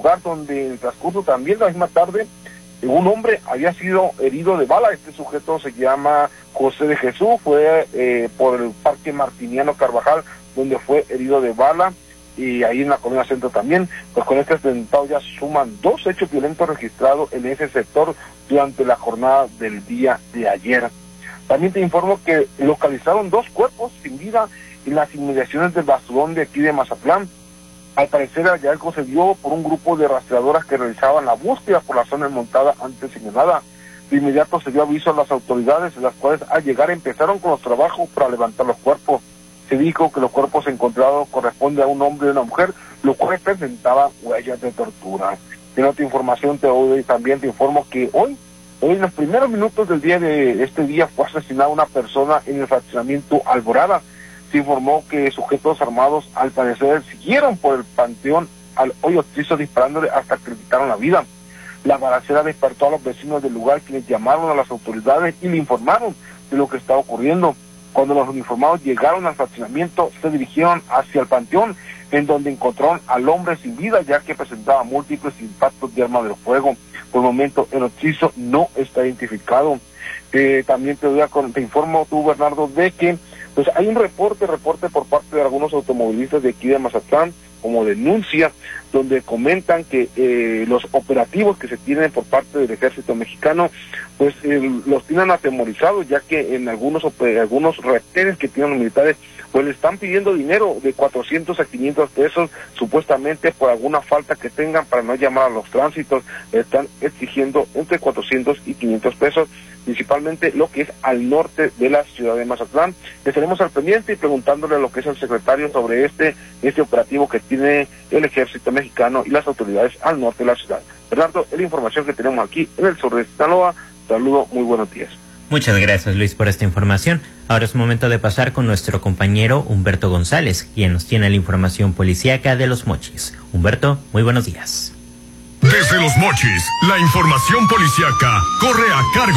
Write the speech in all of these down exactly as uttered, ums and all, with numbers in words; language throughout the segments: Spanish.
lugar donde en el transcurso también la misma tarde un hombre había sido herido de bala. Este sujeto se llama José de Jesús, fue eh, por el Parque Martiniano Carvajal, donde fue herido de bala, y ahí en la Colonia Centro también. Pues con este atentado ya suman dos hechos violentos registrados en ese sector durante la jornada del día de ayer. También te informo que localizaron dos cuerpos sin vida en las inmediaciones del basurón de aquí de Mazatlán. Al parecer, el hallazgo se dio por un grupo de rastreadoras que realizaban la búsqueda por la zona montada antes señalada. De inmediato se dio aviso a las autoridades, las cuales al llegar empezaron con los trabajos para levantar los cuerpos. Se dijo que los cuerpos encontrados corresponden a un hombre y una mujer, lo cual presentaba huellas de tortura. En otra información te doy, también te informo que hoy, hoy en los primeros minutos del día de este día fue asesinada una persona en el fraccionamiento Alborada. Se informó que sujetos armados al parecer siguieron por el panteón al hoyo Trizo disparándole hasta que le quitaron la vida. La balacera despertó a los vecinos del lugar, quienes llamaron a las autoridades y le informaron de lo que estaba ocurriendo. Cuando los uniformados llegaron al fraccionamiento, se dirigieron hacia el panteón, en donde encontraron al hombre sin vida, ya que presentaba múltiples impactos de arma de fuego. Por el momento, el occiso no está identificado. Eh, también te, doy a, te informo tú, Bernardo, de que pues hay un reporte, reporte por parte de algunos automovilistas de aquí de Mazatlán, como denuncia, donde comentan que eh, los operativos que se tienen por parte del ejército mexicano, pues eh, los tienen atemorizados, ya que en algunos algunos retenes que tienen los militares, pues le están pidiendo dinero de cuatrocientos a quinientos pesos, supuestamente por alguna falta que tengan para no llamar a los tránsitos. Están exigiendo entre cuatrocientos y quinientos pesos, principalmente lo que es al norte de la ciudad de Mazatlán. Estaremos al pendiente y preguntándole a lo que es el secretario sobre este, este operativo que tiene el ejército mexicano y las autoridades al norte de la ciudad. Bernardo, es la información que tenemos aquí en el sur de Sinaloa. Saludo, muy buenos días. Muchas gracias, Luis, por esta información. Ahora es momento de pasar con nuestro compañero Humberto González, quien nos tiene la información policíaca de Los Mochis. Humberto, muy buenos días. Desde Los Mochis, la información policíaca corre a cargo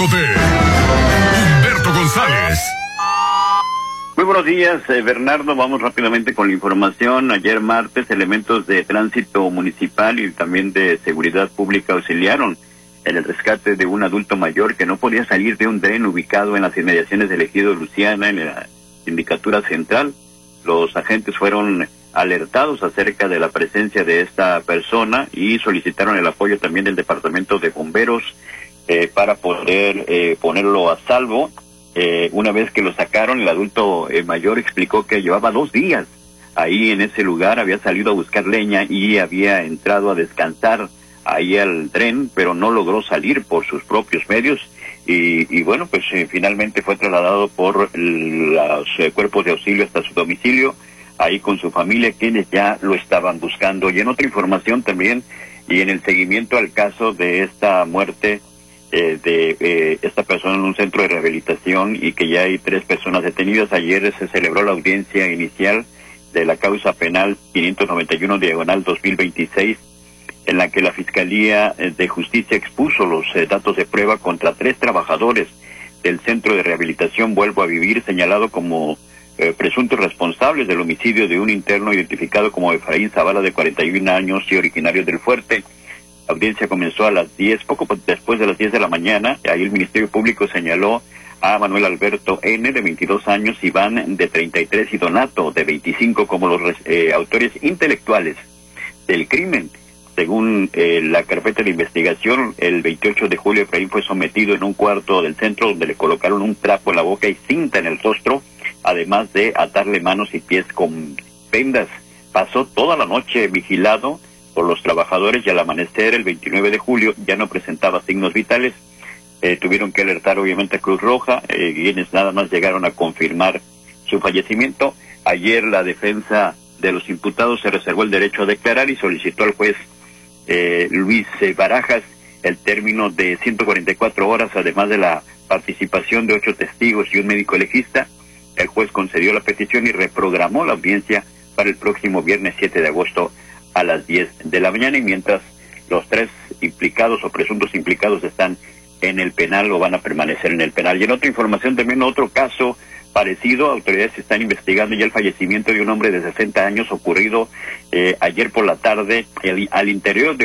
de Humberto González. Muy buenos días, eh, Bernardo. Vamos rápidamente con la información. Ayer martes, elementos de tránsito municipal y también de seguridad pública auxiliaron en el rescate de un adulto mayor que no podía salir de un tren ubicado en las inmediaciones del ejido Luciana, en la sindicatura central. Los agentes fueron alertados acerca de la presencia de esta persona y solicitaron el apoyo también del departamento de bomberos eh, para poder eh, ponerlo a salvo. Eh, una vez que lo sacaron, el adulto eh, mayor explicó que llevaba dos días ahí en ese lugar, había salido a buscar leña y había entrado a descansar ahí al tren, pero no logró salir por sus propios medios y, y bueno, pues eh, finalmente fue trasladado por los eh, cuerpos de auxilio hasta su domicilio, ahí con su familia, quienes ya lo estaban buscando. Y en otra información también, y en el seguimiento al caso de esta muerte eh, de eh, esta persona en un centro de rehabilitación y que ya hay tres personas detenidas, ayer se celebró la audiencia inicial de la causa penal quinientos noventa y uno diagonal dos mil veintiséis, en la que la Fiscalía de Justicia expuso los eh, datos de prueba contra tres trabajadores del Centro de Rehabilitación Vuelvo a Vivir, señalado como eh, presuntos responsables del homicidio de un interno identificado como Efraín Zavala, de cuarenta y un años y originario del Fuerte. La audiencia comenzó a las diez, poco después de las diez de la mañana. Ahí el Ministerio Público señaló a Manuel Alberto N., de veintidós años, Iván, de treinta y tres, y Donato, de veinticinco, como los eh, autores intelectuales del crimen. Según eh, la carpeta de investigación, el veintiocho de julio Efraín fue sometido en un cuarto del centro, donde le colocaron un trapo en la boca y cinta en el rostro, además de atarle manos y pies con vendas. Pasó toda la noche vigilado por los trabajadores y al amanecer el veintinueve de julio ya no presentaba signos vitales. Eh, tuvieron que alertar obviamente a Cruz Roja, eh, quienes nada más llegaron a confirmar su fallecimiento. Ayer la defensa de los imputados se reservó el derecho a declarar y solicitó al juez Eh, Luis eh, Barajas el término de ciento cuarenta y cuatro horas, además de la participación de ocho testigos y un médico legista. El juez concedió la petición y reprogramó la audiencia para el próximo viernes siete de agosto a las diez de la mañana, y mientras los tres implicados o presuntos implicados están en el penal o van a permanecer en el penal. Y en otra información también, otro caso parecido, autoridades están investigando ya el fallecimiento de un hombre de sesenta años ocurrido eh, ayer por la tarde el, al interior de